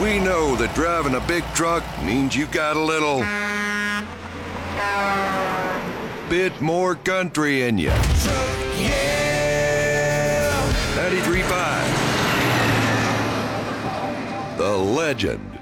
We know that driving a big truck means you got a little bit more country in you. Yeah! 93.5. The Legend.